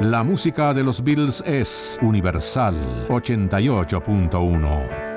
La música de los Beatles es Universal 88.1.